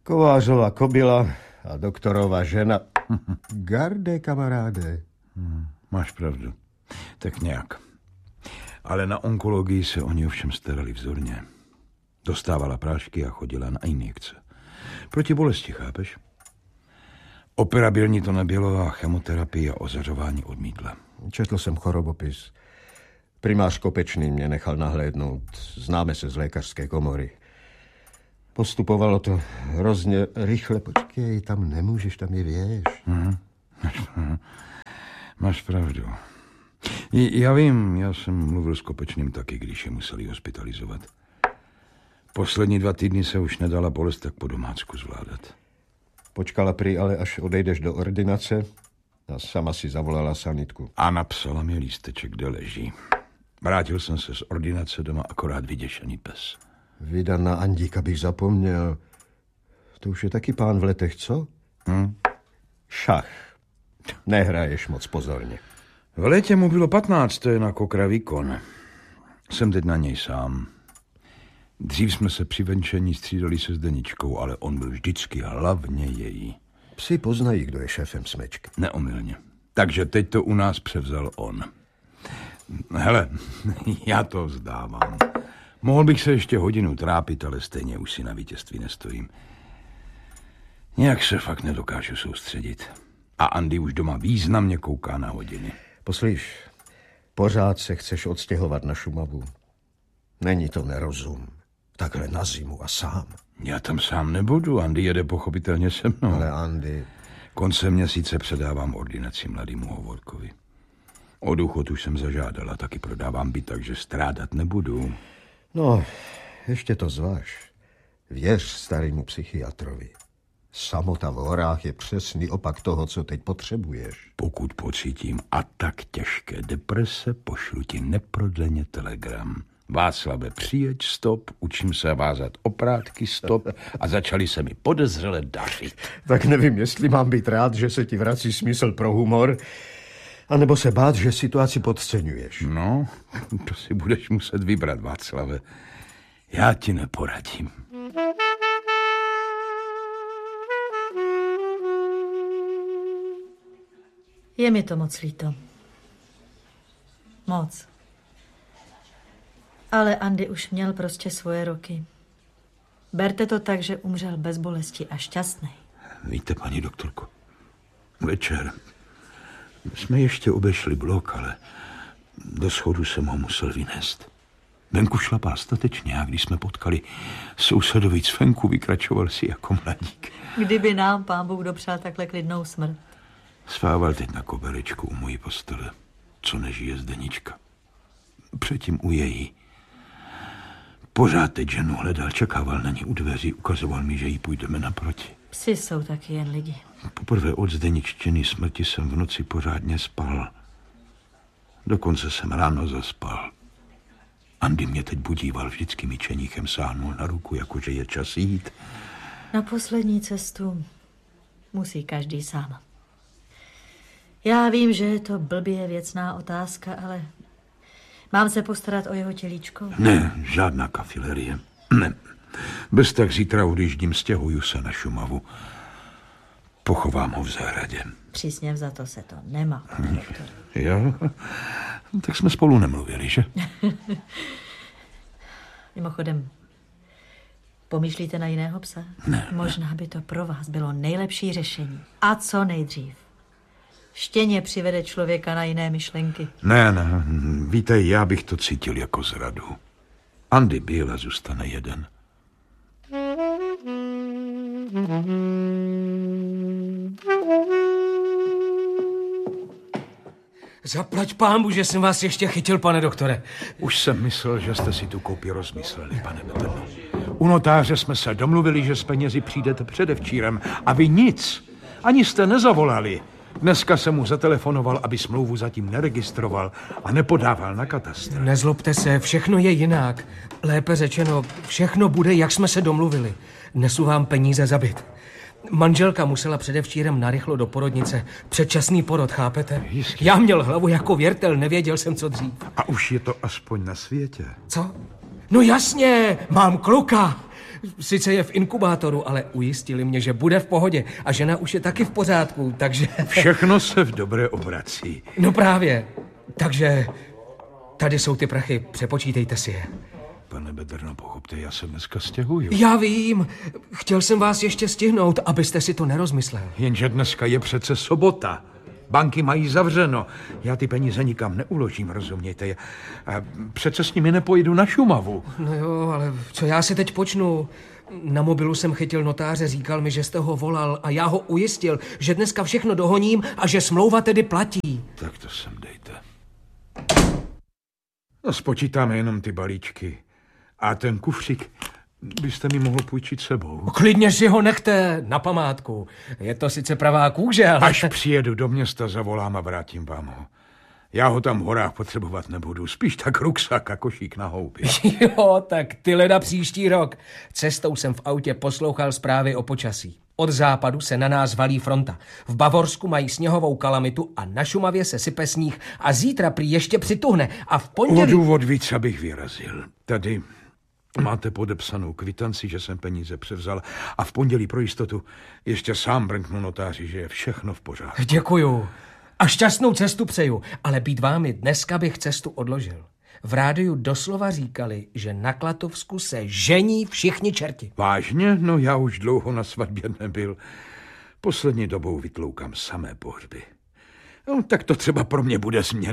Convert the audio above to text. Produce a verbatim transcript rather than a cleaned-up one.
Kovářova kobila a doktorova žena. Garde, kamaráde. Hmm, máš pravdu. Tak nějak. Ale na onkologii se oni ovšem starali vzorně. Dostávala prášky a chodila na injekce. Proti bolesti, chápeš? Operabilní to nebylo a chemoterapii a ozařování odmítla. Četl jsem chorobopis. Primář Kopečný mě nechal nahlédnout. Známe se z lékařské komory. Postupovalo to hrozně rychle. Počkej, tam nemůžeš, tam je věž. Mhm. Máš pravdu. Já vím, já jsem mluvil s Kopečným taky, když je museli hospitalizovat. Poslední dva týdny se už nedala bolest tak po domácku zvládat. Počkala prý ale, až odejdeš do ordinace a sama si zavolala sanitku. A napsala mi lísteček, kde leží. Vrátil jsem se z ordinace doma akorát vyděšený pes. Vydan na Andíka bych zapomněl. To už je taky pán v letech, co? Hm? Šach. Nehraješ moc pozorně. V létě mu bylo patnáct, to je na kokra výkon. Jsem teď na něj sám. Dřív jsme se při venčení střídali se Zdeničkou, ale on byl vždycky hlavně její. Psi poznají, kdo je šéfem smečky. Neomylně. Takže teď to u nás převzal on. Hele, já to vzdávám. Mohl bych se ještě hodinu trápit, ale stejně už si na vítězství nestojím. Nějak se fakt nedokážu soustředit. A Andy už doma významně kouká na hodiny. Poslyš, pořád se chceš odstěhovat na Šumavu. Není to nerozum. Takhle na zimu a sám. Já tam sám nebudu, Andy jede pochopitelně se mnou. Ale Andy... Koncem měsíce předávám ordinaci mladému Hovorkovi. O důchod už jsem zažádala, taky prodávám byt, takže strádat nebudu. No, ještě to zváž. Věř starému psychiatrovi. Samota v horách je přesný opak toho, co teď potřebuješ. Pokud pocítím a tak těžké deprese, pošlu ti neprodleně telegram. Václave, přijeď, stop, učím se vázat oprátky, stop a začali se mi podezřele dařit. Tak nevím, jestli mám být rád, že se ti vrací smysl pro humor, anebo se bát, že situaci podceňuješ. No, to si budeš muset vybrat, Václave. Já ti neporadím. Je mi to moc líto. Moc. Ale Andy už měl prostě svoje roky. Berte to tak, že umřel bez bolesti a šťastný. Víte, paní doktorko, večer jsme ještě obešli blok, ale do schodu jsem ho musel vynést. Venku šlapal statečně a když jsme potkali sousedovi Cvenku, vykračoval si jako mladík. Kdyby nám pán Bůh dopřál takhle klidnou smrt. Spával teď na koberečku u mojí postele, co nežije Zdenička. Předtím u její. Pořád teď ženu hledal, čekával na ní u dveří, ukazoval mi, že jí půjdeme naproti. Psi jsou taky jen lidi. Poprvé od Zdeniččiny smrti jsem v noci pořádně spal. Dokonce jsem ráno zaspal. Andy mě teď budíval, vždycky mi čeníchem sáhnul na ruku, jakože je čas jít. Na poslední cestu musí každý sám. Já vím, že je to blbě věcná otázka, ale mám se postarat o jeho tělíčko? Ne, žádná kafilerie. Ne. Bez tak zítra odjíždím, stěhuju se na Šumavu. Pochovám ho v zahradě. Přísně vzato se to nemá, pane doktor. Jo? Tak jsme spolu nemluvili, že? Mimochodem, pomýšlíte na jiného psa? Ne. Možná by to pro vás bylo nejlepší řešení. A co nejdřív. Štěně přivede člověka na jiné myšlenky. Ne, ne, víte, já bych to cítil jako zradu. Andy byl a zůstane jeden. Zaplať pámbu, že jsem vás ještě chytil, pane doktore. Už jsem myslel, že jste si tu koupi rozmysleli, pane Betelno. U notáře jsme se domluvili, že s penězi přijdete předevčírem a vy nic. Ani jste nezavolali. Dneska jsem mu zatelefonoval, aby smlouvu zatím neregistroval a nepodával na katastr. Nezlobte se, všechno je jinak. Lépe řečeno, všechno bude, jak jsme se domluvili. Nesu vám peníze za byt. Manželka musela předevčírem narychlo do porodnice. Předčasný porod, chápete? Jistě. Já měl hlavu jako věrtel, nevěděl jsem, co dřív. A už je to aspoň na světě. Co? No jasně, mám kluka. Sice je v inkubátoru, ale ujistili mě, že bude v pohodě a žena už je taky v pořádku, takže... Všechno se v dobré obrací. No právě. Takže tady jsou ty prachy, přepočítejte si je. Pane Bedrno, pochopte, já se dneska stěhuju. Já vím. Chtěl jsem vás ještě stihnout, abyste si to nerozmyslel. Jenže dneska je přece sobota. Banky mají zavřeno. Já ty peníze nikam neuložím, rozumějte. A přece s nimi nepojdu na Šumavu. No jo, ale co já si teď počnu? Na mobilu jsem chytil notáře, říkal mi, že jste ho volal a já ho ujistil, že dneska všechno dohoním a že smlouva tedy platí. Tak to sem dejte. No, spočítáme jenom ty balíčky. A ten kufřík byste mi mohl půjčit sebou. Klidně si ho nechte na památku. Je to sice pravá kůže, ale... Až přijedu do města, zavolám a vrátím vám ho. Já ho tam v horách potřebovat nebudu. Spíš tak ruksak a košík na houby. Jo, tak ty leda příští rok. Cestou jsem v autě poslouchal zprávy o počasí. Od západu se na nás valí fronta. V Bavorsku mají sněhovou kalamitu a na Šumavě se sype sníh a zítra prý ještě přituhne a v pondělí... O důvod víc, abych vyrazil. Tady máte podepsanou kvitanci, že jsem peníze převzal a v pondělí pro jistotu ještě sám brnknu notáři, že je všechno v pořádku. Děkuju. A šťastnou cestu přeju, ale být vámi dneska bych cestu odložil. V rádiu doslova říkali, že na Klatovsku se žení všichni čerti. Vážně? No já už dlouho na svatbě nebyl. Poslední dobou vytloukám samé pohřby. No, tak to třeba pro mě bude změna.